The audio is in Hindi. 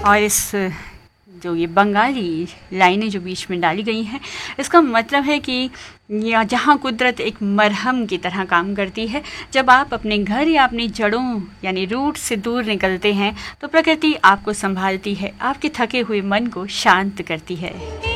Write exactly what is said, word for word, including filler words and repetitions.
और इस जो ये बंगाली लाइनें जो बीच में डाली गई हैं, इसका मतलब है कि या जहाँ कुदरत एक मरहम की तरह काम करती है, जब आप अपने घर या अपनी जड़ों यानी रूट से दूर निकलते हैं तो प्रकृति आपको संभालती है, आपके थके हुए मन को शांत करती है।